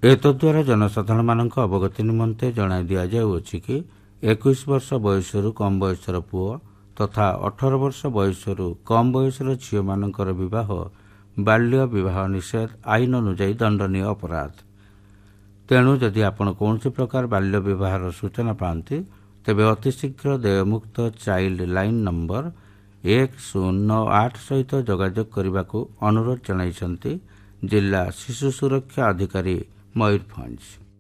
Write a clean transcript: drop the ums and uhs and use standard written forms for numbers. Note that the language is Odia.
ଏତଦ୍ୱାରା ଜନସାଧାରଣମାନଙ୍କ ଅବଗତି ନିମନ୍ତେ ଜଣାଇ ଦିଆଯାଉଅଛି କି 21 ବର୍ଷ ବୟସରୁ କମ୍ ବୟସର ପୁଅ ତଥା 18 ବର୍ଷ ବୟସରୁ କମ୍ ବୟସର ଝିଅମାନଙ୍କର ବିବାହ ବାଲ୍ୟ ବିବାହ ନିଷେଧ ଆଇନ ଅନୁଯାୟୀ ଦଣ୍ଡନୀୟ ଅପରାଧ। ତେଣୁ ଯଦି ଆପଣ କୌଣସି ପ୍ରକାର ବାଲ୍ୟ ବିବାହର ସୂଚନା ପାଆନ୍ତି ତେବେ ଅତିଶୀଘ୍ର ଦେୟମୁକ୍ତ ଚାଇଲ୍ଡ ଲାଇନ୍ ନମ୍ବର 1098 ସହିତ ଯୋଗାଯୋଗ କରିବାକୁ ଅନୁରୋଧ ଜଣାଇଛନ୍ତି ଜିଲ୍ଲା ଶିଶୁ ସୁରକ୍ଷା ଅଧିକାରୀ ମୟୂରଭଞ୍ଜ।